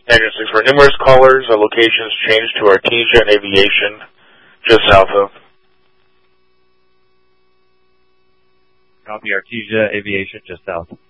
Engine 6 for numerous callers. Our locations changed to Artesia and Aviation, just south of. Copy, Artesia, Aviation, just south.